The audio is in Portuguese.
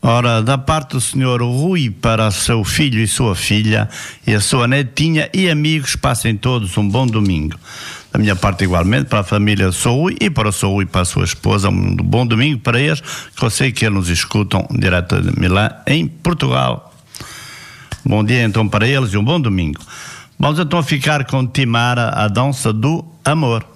Ora, da parte do Sr. Rui para seu filho e sua filha e a sua netinha e amigos, passem todos um bom domingo. Da minha parte igualmente, para a família do Sr. Rui e para o Sr. Rui e para a sua esposa, um bom domingo para eles, que eu sei que eles nos escutam direto de Milão, em Portugal. Bom dia então para eles e um bom domingo. Vamos então ficar com Timara, a dança do amor.